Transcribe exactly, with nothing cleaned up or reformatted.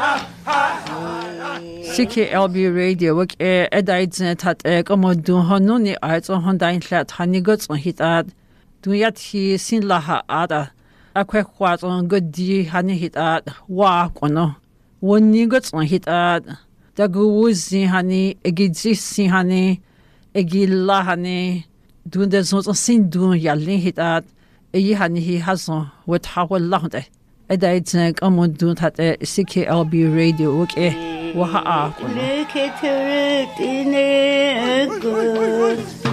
C K L B Radio wak e edaidzne tat e komodun honuni aitson hondain hlat hanigots on hitat duyat hi sin laha ada akwe kwat on godi hani hitat wa kono wonigots on hitat daguzi hani egizisi hani egilla hani dunde zon sin dun yallin hitat e hani hi hazon wat hawallahde edaidzne komodun tat e C K L B Radio wak e Waha. Look at her in it good.